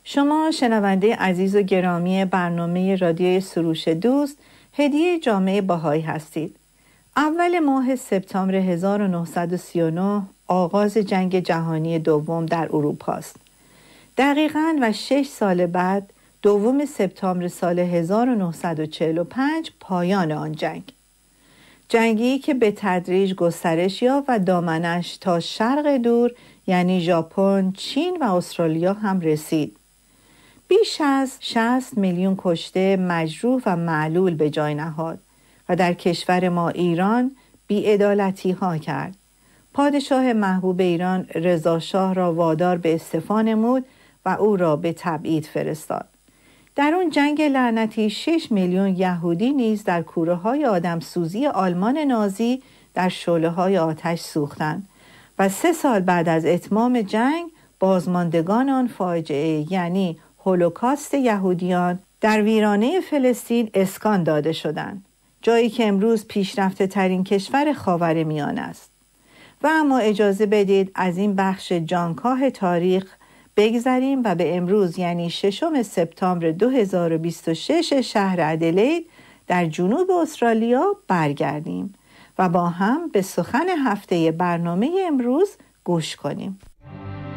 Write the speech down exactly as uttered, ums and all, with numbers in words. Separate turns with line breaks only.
شما شنونده عزیز و گرامی برنامه رادیوی سروش دوست هدیه جامعه بهایی هستید. اول ماه سپتامبر هزار و نهصد و سی و نه آغاز جنگ جهانی دوم در اروپا است. دقیقاً و شش سال بعد دوم سپتامبر سال هزار و نهصد و چهل و پنج پایان آن جنگ. جنگی که به تدریج گسترش یافت و دامنش تا شرق دور یعنی ژاپن، چین و استرالیا هم رسید. بیش از شصت میلیون کشته، مجروح و معلول به جای نهاد و در کشور ما ایران بی‌عدالتی ها کرد. پادشاه محبوب ایران رضا شاه را وادار به استعفا نمود و او را به تبعید فرستاد. در اون جنگ لعنتی شش میلیون یهودی نیز در کوره های آدمسوزی آلمان نازی در شعله های آتش سوختند و سه سال بعد از اتمام جنگ بازماندگان آن فاجعه یعنی هولوکاست یهودیان در ویرانه فلسطین اسکان داده شدند، جایی که امروز پیشرفته ترین کشور خاورمیانه است. و اما اجازه بدید از این بخش جانکاه تاریخ بگذریم و به امروز یعنی ششم سپتامبر دو هزار و بیست و شش شهر ادلید در جنوب استرالیا برگردیم و با هم به سخن هفته برنامه امروز گوش کنیم.